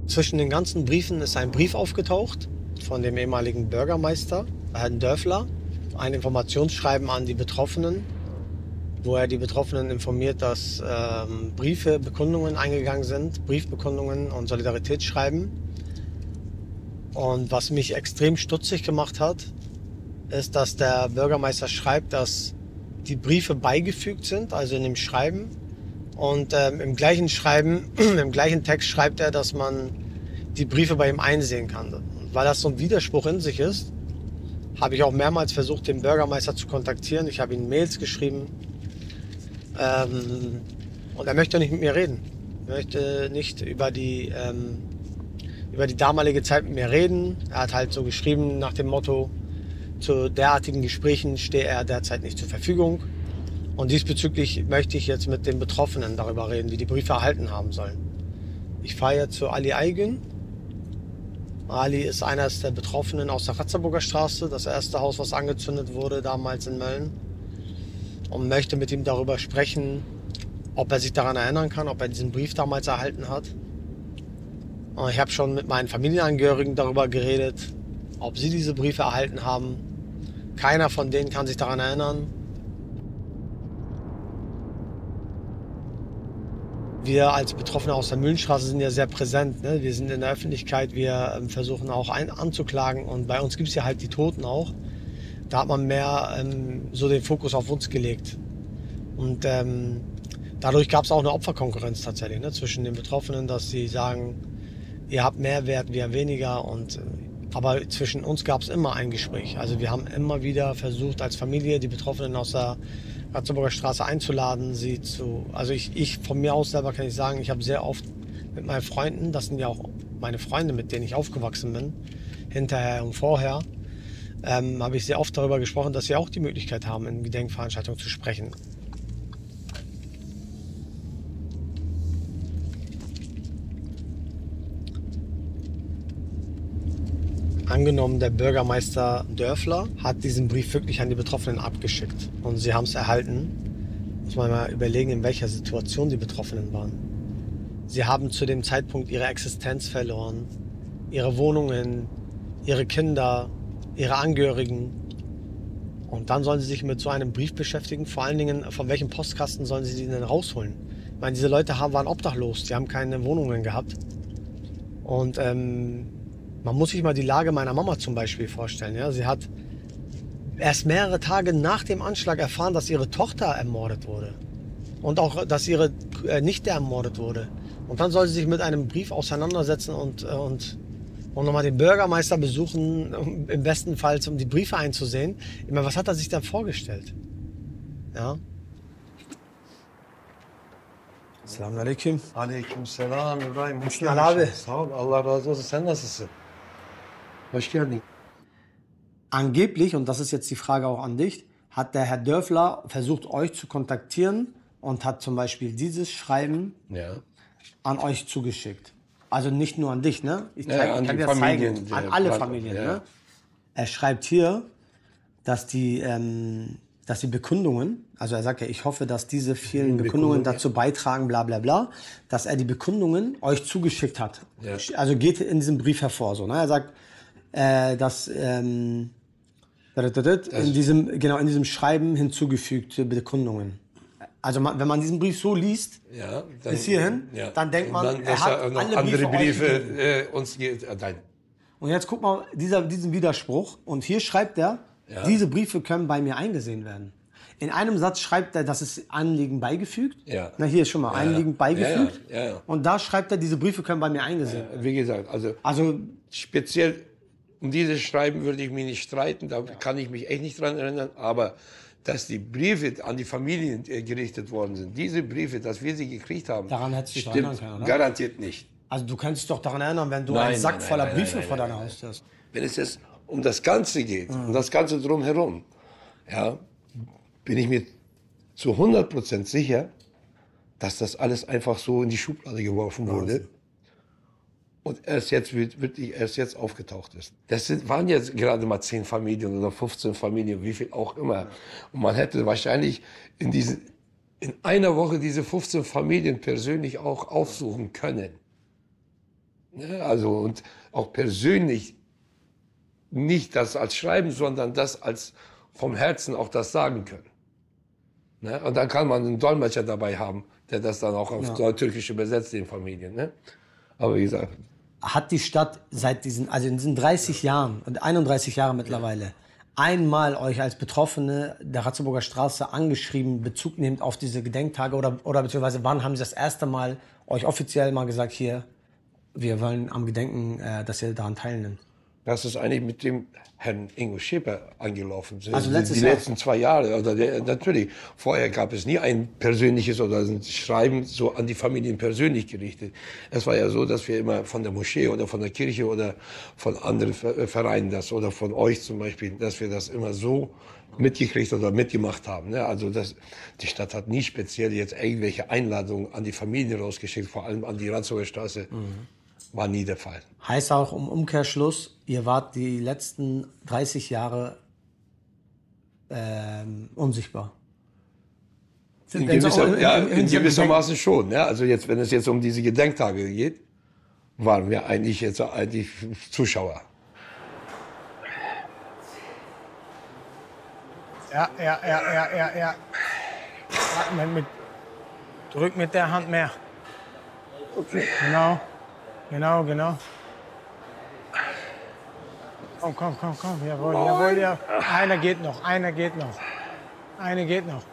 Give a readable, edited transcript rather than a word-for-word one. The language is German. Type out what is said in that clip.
Zwischen den ganzen Briefen ist ein Brief aufgetaucht von dem ehemaligen Bürgermeister, Herrn Dörfler. Ein Informationsschreiben an die Betroffenen, wo er die Betroffenen informiert, dass Briefe, Bekundungen eingegangen sind, Briefbekundungen und Solidaritätsschreiben. Und was mich extrem stutzig gemacht hat, ist, dass der Bürgermeister schreibt, dass die Briefe beigefügt sind, also in dem Schreiben. Und im gleichen Schreiben, im gleichen Text schreibt er, dass man die Briefe bei ihm einsehen kann. Und weil das so ein Widerspruch in sich ist, habe ich auch mehrmals versucht, den Bürgermeister zu kontaktieren. Ich habe ihm Mails geschrieben. Und er möchte nicht mit mir reden. Er möchte nicht über die damalige Zeit mit mir reden. Er hat halt so geschrieben nach dem Motto, zu derartigen Gesprächen stehe er derzeit nicht zur Verfügung. Und diesbezüglich möchte ich jetzt mit den Betroffenen darüber reden, wie die Briefe erhalten haben sollen. Ich fahre jetzt zu Ali Aygün. Ali ist einer der Betroffenen aus der Ratzeburger Straße, das erste Haus, was angezündet wurde damals in Mölln. Und möchte mit ihm darüber sprechen, ob er sich daran erinnern kann, ob er diesen Brief damals erhalten hat. Und ich habe schon mit meinen Familienangehörigen darüber geredet, ob sie diese Briefe erhalten haben. Keiner von denen kann sich daran erinnern. Wir als Betroffene aus der Mühlenstraße sind ja sehr präsent. Ne? Wir sind in der Öffentlichkeit, wir versuchen auch anzuklagen und bei uns gibt es ja halt die Toten auch. Da hat man mehr so den Fokus auf uns gelegt. Und dadurch gab es auch eine Opferkonkurrenz tatsächlich, ne? Zwischen den Betroffenen, dass sie sagen, ihr habt mehr Wert, wir weniger. Aber zwischen uns gab es immer ein Gespräch. Also wir haben immer wieder versucht, als Familie die Betroffenen aus der Ratzeburger Straße einzuladen, also ich von mir aus selber kann ich sagen, ich habe sehr oft mit meinen Freunden, das sind ja auch meine Freunde, mit denen ich aufgewachsen bin, hinterher und vorher, habe ich sehr oft darüber gesprochen, dass sie auch die Möglichkeit haben, in Gedenkveranstaltungen zu sprechen. Angenommen, der Bürgermeister Dörfler hat diesen Brief wirklich an die Betroffenen abgeschickt und sie haben es erhalten. Muss man mal überlegen, in welcher Situation die Betroffenen waren. Sie haben zu dem Zeitpunkt ihre Existenz verloren, ihre Wohnungen, ihre Kinder, ihre Angehörigen. Und dann sollen sie sich mit so einem Brief beschäftigen. Vor allen Dingen, von welchem Postkasten sollen sie den denn rausholen? Ich meine, diese Leute waren obdachlos, die haben keine Wohnungen gehabt. Und man muss sich mal die Lage meiner Mama zum Beispiel vorstellen. Ja? Sie hat erst mehrere Tage nach dem Anschlag erfahren, dass ihre Tochter ermordet wurde. Und auch, dass ihre Nichte ermordet wurde. Und dann soll sie sich mit einem Brief auseinandersetzen und nochmal den Bürgermeister besuchen, im besten Fall, um die Briefe einzusehen. Ich meine, was hat er sich dann vorgestellt? Ja. Selamun Aleyküm. Aleykümselam İbrahim. Hoş Al abi. geldin. Sağ ol. Allah razı olsun. Sen nasılsın? Hoş geldin. Angeblich, und das ist jetzt die Frage auch an dich, hat der Herr Dörfler versucht, euch zu kontaktieren und hat zum Beispiel dieses Schreiben an euch zugeschickt. Also nicht nur an dich, ne? Ich kann dir das zeigen. An alle Familien, ne? Er schreibt hier, dass die Bekundungen, also er sagt ja, ich hoffe, dass diese vielen Bekundungen dazu beitragen, bla bla bla, dass er die Bekundungen euch zugeschickt hat. Ja. Also geht in diesem Brief hervor. So, ne? Er sagt, dass in diesem Schreiben hinzugefügte Bekundungen. Also wenn man diesen Brief so liest, bis hierhin, dann denkt man, er hat alle andere Briefe uns Und jetzt guck mal, diesen Widerspruch. Und hier schreibt er, diese Briefe können bei mir eingesehen werden. In einem Satz schreibt er, das ist Anliegen beigefügt. Ja. Na, hier ist schon mal Anliegen beigefügt. Und da schreibt er, diese Briefe können bei mir eingesehen werden. Wie gesagt, also speziell um dieses Schreiben würde ich mich nicht streiten, da kann ich mich echt nicht dran erinnern. Aber dass die Briefe an die Familien gerichtet worden sind, diese Briefe, dass wir sie gekriegt haben, daran hättest du dich erinnern können, oder? Garantiert nicht. Also du kannst dich doch daran erinnern, wenn du einen Sack voller Briefe vor deiner Haustür hast. Wenn es jetzt um das Ganze geht, um das Ganze drumherum, bin ich mir zu 100% sicher, dass das alles einfach so in die Schublade geworfen wurde und erst jetzt aufgetaucht ist. Waren jetzt gerade mal 10 Familien oder 15 Familien, wie viel auch immer. Und man hätte wahrscheinlich in einer Woche diese 15 Familien persönlich auch aufsuchen können. Ne? Also und auch persönlich nicht das als Schreiben, sondern das als vom Herzen auch das sagen können. Ne? Und dann kann man einen Dolmetscher dabei haben, der das dann auch auf Türkisch übersetzt, den Familien. Ne? Aber wie gesagt, Hat die Stadt seit also in diesen 30 Jahren und 31 Jahre mittlerweile einmal euch als Betroffene der Ratzeburger Straße angeschrieben, Bezug nehmend auf diese Gedenktage oder beziehungsweise wann haben sie das erste Mal euch offiziell mal gesagt, hier, wir wollen am Gedenken, dass ihr daran teilnimmt? das ist eigentlich mit dem Herrn Ingo Schäper angelaufen. Also letztes die Jahr? letzten 2 Jahre. Oder natürlich, vorher gab es nie ein persönliches oder ein Schreiben so an die Familien persönlich gerichtet. Es war ja so, dass wir immer von der Moschee oder von der Kirche oder von anderen Vereinen das oder von euch zum Beispiel, dass wir das immer so mitgekriegt oder mitgemacht haben. Ne? Also die Stadt hat nie speziell jetzt irgendwelche Einladungen an die Familien rausgeschickt, vor allem an die Ratzeburger Straße. War nie der Fall. Heißt auch im Umkehrschluss, ihr wart die letzten 30 Jahre unsichtbar. In gewissermaßen schon. Ja? Also jetzt, wenn es jetzt um diese Gedenktage geht, waren wir eigentlich jetzt eigentlich Zuschauer. Ja. Drück mit der Hand mehr. Okay. Genau. Komm. Jawohl. Einer geht noch.